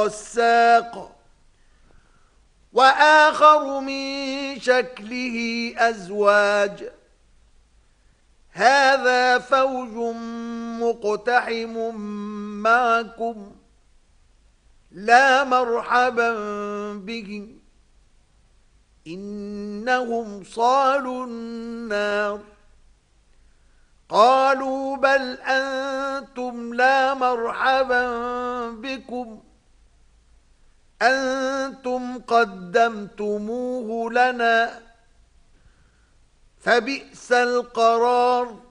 الساق وآخر من شكله أزواج هذا فوج مقتحم معكم لا مرحبا بهم إنهم صالوا النار قالوا بل أنتم لا مرحبا بكم أنتم قدمتموه لنا فبئس القرار